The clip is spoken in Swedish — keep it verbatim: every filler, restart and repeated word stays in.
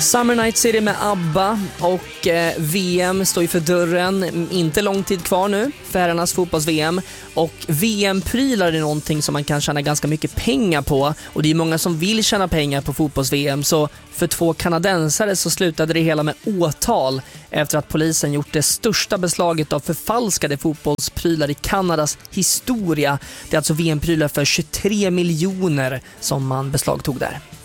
Summer Night City med ABBA och eh, V M står ju för dörren. Inte lång tid kvar nu för herrarnas fotbolls-V M. Och V M-prylar är någonting som man kan tjäna ganska mycket pengar på. Och det är många som vill tjäna pengar på fotbolls-V M. Så för två kanadensare så slutade det hela med åtal efter att polisen gjort det största beslaget av förfalskade fotbollsprylar i Kanadas historia. Det är alltså V M-prylar för tjugotre miljoner som man beslagtog där.